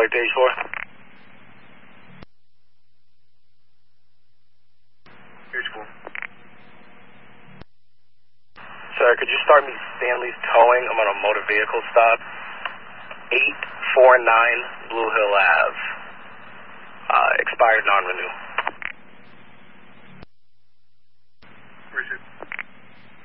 White page 4. Here's cool. Sir, could you start me Stanley's towing? I'm on a motor vehicle stop. 849 Blue Hill Ave. Expired non-renew.